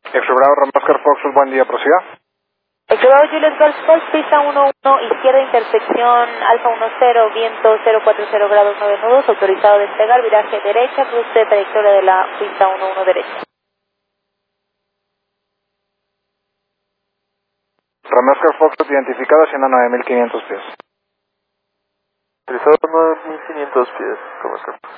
Exobrado Oscar Fox, buen día, prosiga. Exobrado Juliet Golf Fox, pista 11, izquierda, intersección Alfa 10, viento 040 grados 9 nudos, autorizado despegar, viraje derecha, cruce trayectoria de la pista 11 derecha. Romeo Oscar Fox, identificado, haciendo 9.500 pies. Autorizado 9.500 pies, como Oscar Fox.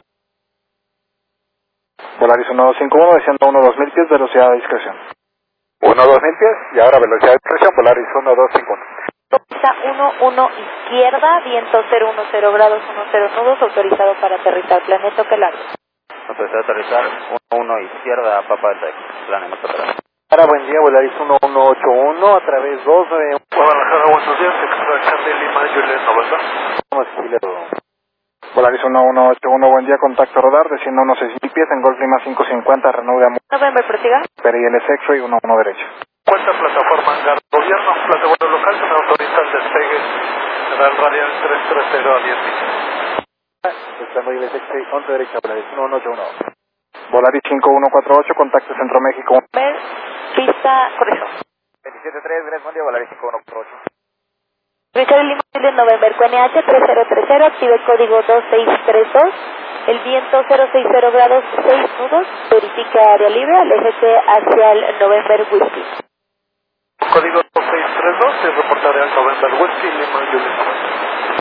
Volaris 1251, desciendo 1-2000 pies, velocidad de discreción. 1-2000 pies, y ahora velocidad de presión, Volaris 1251. Pista 11, izquierda, viento 010 grados 10 nudos, autorizado para aterrizar, planeta que largo. Autorizado a aterrizar 11 izquierda, Papa del Texas, planeta atrás. Ahora, buen día, Volaris 1181, a través 291. Guadalajara, buenos días, extracción de Lima, Juliet, November. Vamos a seguirle. Volaris 1181, buen día, contacto radar, desciendo 16000 pies, en Golf Lima 550, Renault de Amor, November, prosiga. PRIL sexo y 11 derecho. Cuenta plataforma hangar gobierno, plaza de vuelo local, se me autoriza el despegue, general radial 330 a 10 millas. Está muy bien, 11 derecha, Volaris 1181. Volaris 5148, contacto Centro México. November, pista, correcto. 27-3, gracias, buen día, Volaris 5148. Richard Lima, Juliet November, QNH 3030, active el código 2632, el viento 060 grados 6 nudos, verifica área libre, aléjese hacia el November Whiskey. Código 2632, es reportar al November Whiskey, Lima, Juliet, November.